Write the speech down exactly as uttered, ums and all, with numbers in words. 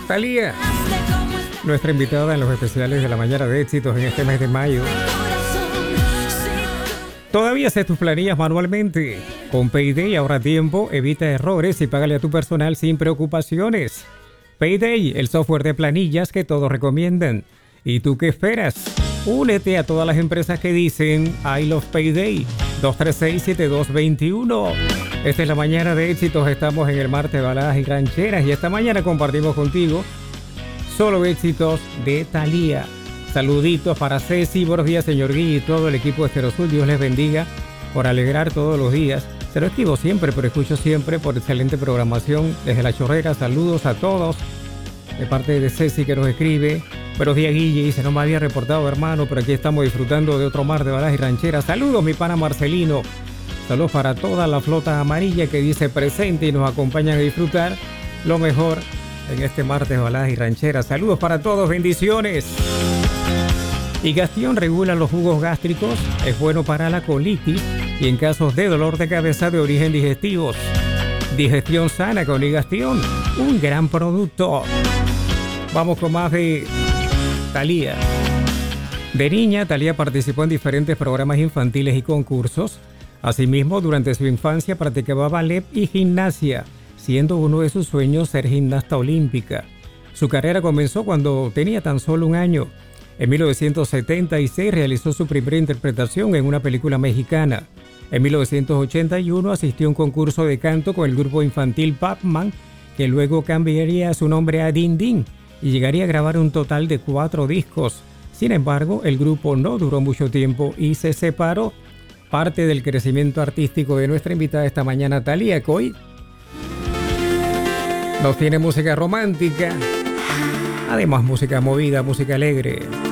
Thalía, nuestra invitada en los especiales de la mañana de éxitos en este mes de mayo. ¿Todavía haces tus planillas manualmente? Con Payday ahorra tiempo, evita errores y págale a tu personal sin preocupaciones. Payday, el software de planillas que todos recomiendan. ¿Y tú qué esperas? Únete a todas las empresas que dicen I love Payday. dos tres seis, siete dos dos uno. Esta es la mañana de éxitos. Estamos en el martes de baladas y rancheras y esta mañana compartimos contigo solo éxitos de Thalía. Saluditos para Ceci, buenos días señor Gui y todo el equipo de Estéreo Sur. Dios les bendiga por alegrar todos los días. Se lo escribo siempre, pero escucho siempre por excelente programación desde La Chorrera. Saludos a todos de parte de Ceci que nos escribe. Buenos días Guille, dice no me había reportado hermano, pero aquí estamos disfrutando de otro mar de baladas y rancheras. Saludos mi pana Marcelino. Saludos para toda la flota amarilla que dice presente y nos acompañan a disfrutar lo mejor en este martes de baladas y rancheras. Saludos para todos, bendiciones. Y Gastión regula los jugos gástricos, es bueno para la colitis y en casos de dolor de cabeza de origen digestivos. Digestión sana con Gastión, un gran producto. Vamos con más de Thalía. De niña, Thalía participó en diferentes programas infantiles y concursos. Asimismo, durante su infancia practicaba ballet y gimnasia, siendo uno de sus sueños ser gimnasta olímpica. Su carrera comenzó cuando tenía tan solo un año. En mil novecientos setenta y seis realizó su primera interpretación en una película mexicana. En mil novecientos ochenta y uno asistió a un concurso de canto con el grupo infantil Pac-Man, que luego cambiaría su nombre a Din Din y llegaría a grabar un total de cuatro discos. Sin embargo, el grupo no duró mucho tiempo y se separó. Parte del crecimiento artístico de nuestra invitada esta mañana, Thalía, que hoy nos tiene música romántica, además música movida, música alegre.